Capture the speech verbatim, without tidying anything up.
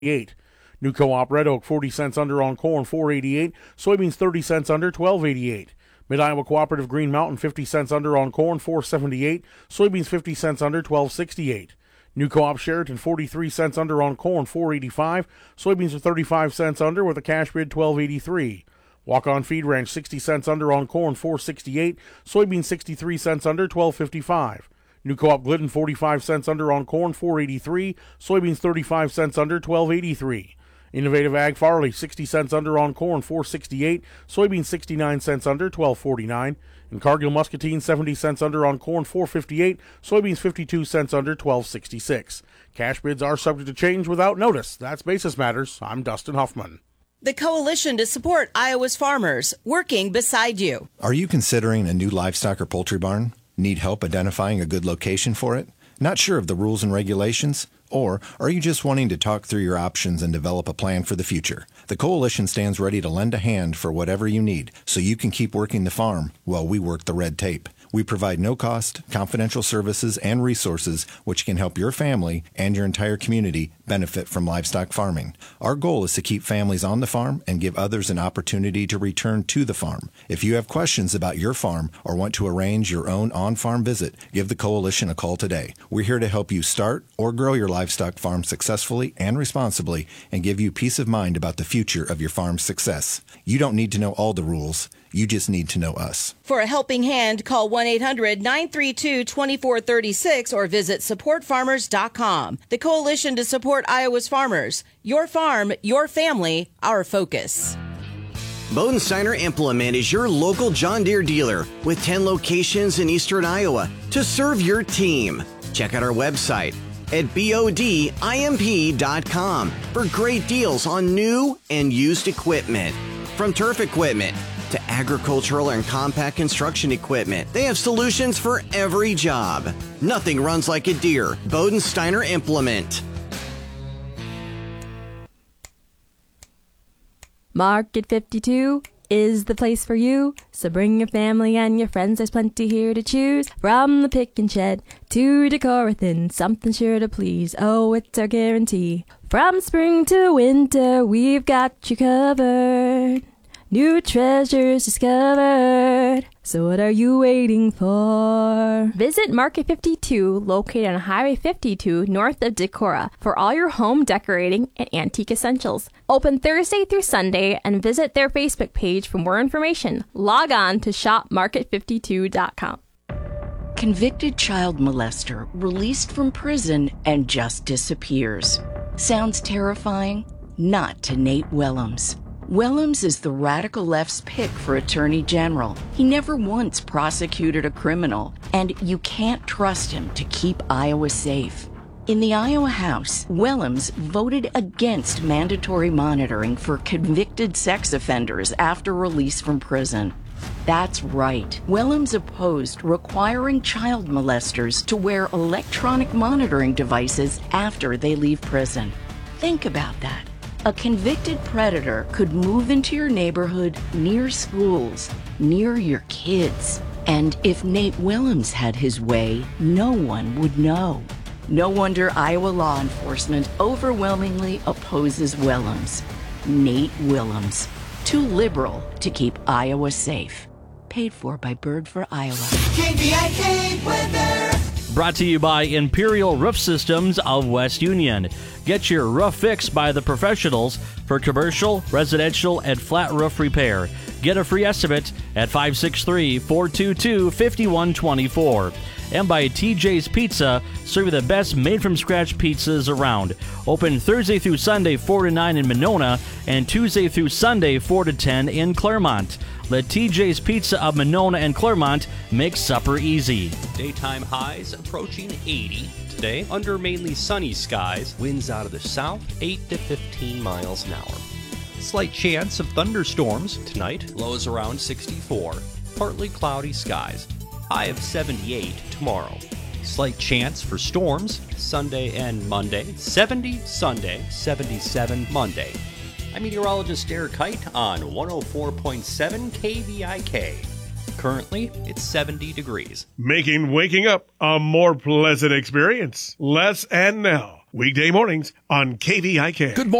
eight. New Co-op Red Oak, forty cents under on corn, four eighty-eight. Soybeans, thirty cents under, twelve eighty-eight. Mid-Iowa Cooperative Green Mountain, fifty cents under on corn, four seventy-eight. Soybeans, fifty cents under, twelve sixty-eight. New Co-op Sheraton, forty-three cents under on corn, four eighty-five. Soybeans are thirty-five cents under with a cash bid, twelve eighty-three. Walk-On Feed Ranch, sixty cents under on corn, four sixty-eight. Soybeans, sixty-three cents under, twelve fifty-five. New Co-op Glidden, forty-five cents under on corn, four eighty-three. Soybeans, thirty-five cents under, twelve eighty-three. Innovative Ag Farley, sixty cents under on corn, four sixty-eight. Soybeans, sixty-nine cents under, twelve forty-nine. And Cargill Muscatine, seventy cents under on corn, four fifty-eight. Soybeans, fifty-two cents under, twelve sixty-six. Cash bids are subject to change without notice. That's Basis Matters. I'm Dustin Huffman. The Coalition to Support Iowa's Farmers, working beside you. Are you considering a new livestock or poultry barn? Need help identifying a good location for it? Not sure of the rules and regulations? Or are you just wanting to talk through your options and develop a plan for the future? The Coalition stands ready to lend a hand for whatever you need so you can keep working the farm while we work the red tape. We provide no-cost, confidential services and resources which can help your family and your entire community benefit from livestock farming. Our goal is to keep families on the farm and give others an opportunity to return to the farm. If you have questions about your farm or want to arrange your own on-farm visit, give the Coalition a call today. We're here to help you start or grow your livestock farm successfully and responsibly and give you peace of mind about the future of your farm's success. You don't need to know all the rules. You just need to know us. For a helping hand, call one eight hundred nine three two two four three six or visit support farmers dot com. The Coalition to Support Iowa's Farmers. Your farm, your family, our focus. Bodensteiner Implement is your local John Deere dealer with ten locations in eastern Iowa to serve your team. Check out our website at bodimp dot com for great deals on new and used equipment. From turf equipment to agricultural and compact construction equipment, they have solutions for every job. Nothing runs like a Deere. Bodensteiner Implement. Market fifty-two is the place for you. So bring your family and your friends, there's plenty here to choose. From the pick and shed to Decorathon, something sure to please. Oh, it's our guarantee. From spring to winter, we've got you covered. New treasures discovered. So what are you waiting for? Visit Market fifty-two, located on Highway fifty-two, north of Decorah, for all your home decorating and antique essentials. Open Thursday through Sunday, and visit their Facebook page for more information. Log on to shop market fifty-two dot com. Convicted child molester released from prison and just disappears. Sounds terrifying? Not to Nate Willems. Willems is the radical left's pick for Attorney General. He never once prosecuted a criminal, and you can't trust him to keep Iowa safe. In the Iowa House, Willems voted against mandatory monitoring for convicted sex offenders after release from prison. That's right. Willems opposed requiring child molesters to wear electronic monitoring devices after they leave prison. Think about that. A convicted predator could move into your neighborhood, near schools, near your kids. And if Nate Willems had his way, no one would know. No wonder Iowa law enforcement overwhelmingly opposes Willems. Nate Willems. Too liberal to keep Iowa safe. Paid for by Bird for Iowa. K B I K weather. Brought to you by Imperial Roof Systems of West Union. Get your roof fixed by the professionals for commercial, residential, and flat roof repair. Get a free estimate at five six three, four two two, five one two four. And by T J's Pizza, serving the best made-from-scratch pizzas around. Open Thursday through Sunday, four to nine in Monona, and Tuesday through Sunday, four to ten in Claremont. Let T J's Pizza of Monona and Claremont make supper easy. Daytime highs approaching eighty. Today, under mainly sunny skies, winds out of the south, eight to fifteen miles an hour. Slight chance of thunderstorms tonight, lows around sixty-four. Partly cloudy skies, high of seventy-eight tomorrow. Slight chance for storms Sunday and Monday, seventy Sunday, seventy-seven Monday. I'm meteorologist Eric Kite on one oh four point seven K B I K. Currently, it's seventy degrees. Making waking up a more pleasant experience. Les and Nell Weekday mornings on K V I K. Good morning.